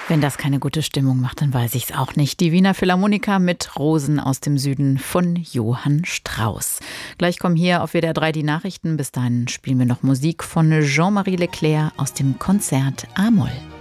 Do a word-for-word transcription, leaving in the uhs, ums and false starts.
Wenn das keine gute Stimmung macht, dann weiß ich es auch nicht. Die Wiener Philharmoniker mit Rosen aus dem Süden von Johann Strauss. Gleich kommen hier auf W D R drei die Nachrichten. Bis dahin spielen wir noch Musik von Jean-Marie Leclerc aus dem Konzert A-Moll.